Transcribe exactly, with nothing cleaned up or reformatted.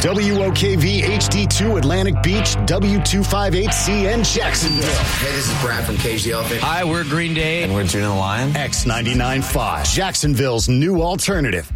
W O K V H D two Atlantic Beach, W two fifty-eight C N Jacksonville. Hey, this is Brad from Cage the Elephant. Hi, we're Green Day. And we're Juno the Lion. X ninety-nine point five, Jacksonville's new alternative.